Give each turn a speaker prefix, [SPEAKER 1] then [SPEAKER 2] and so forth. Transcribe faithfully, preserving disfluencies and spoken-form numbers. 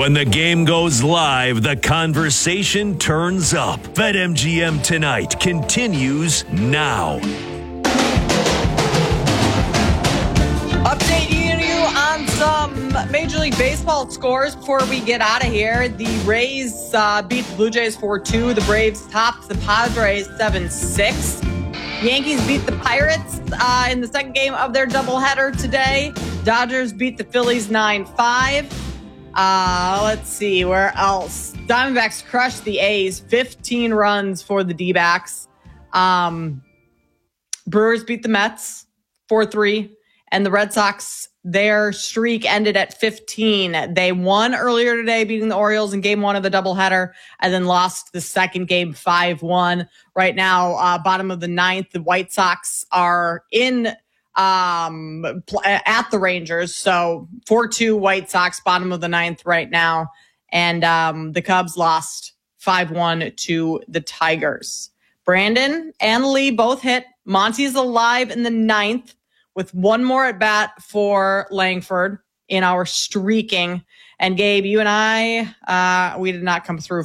[SPEAKER 1] When the game goes live, the conversation turns up. BetMGM Tonight continues now.
[SPEAKER 2] Updating you on some Major League Baseball scores before we get out of here. The Rays uh, beat the Blue Jays four two. The Braves topped the Padres seven six. Yankees beat the Pirates uh, in the second game of their doubleheader today. Dodgers beat the Phillies nine five. Uh, let's see, where else? Diamondbacks crushed the A's, fifteen runs for the D-backs. Um, Brewers beat the Mets four three. And the Red Sox, their streak ended at fifteen. They won earlier today, beating the Orioles in game one of the doubleheader, and then lost the second game five one. Right now, uh, bottom of the ninth, the White Sox are in um, pl- at the Rangers. So four two White Sox, bottom of the ninth right now. And um, the Cubs lost five one to the Tigers. Brandon and Lee both hit. Monty's alive in the ninth, with one more at bat for Langford in our streaking. And Gabe, you and I, uh, we did not come through